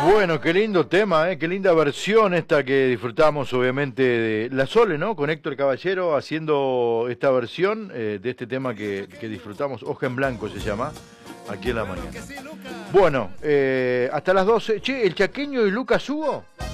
Bueno, qué lindo tema, qué linda versión esta que disfrutamos obviamente de La Sole, ¿no? Con Héctor Caballero haciendo esta versión de este tema que disfrutamos, Hoja en Blanco se llama, aquí en la mañana. Bueno, hasta las 12. Che, ¿el Chaqueño y Lucas Hugo?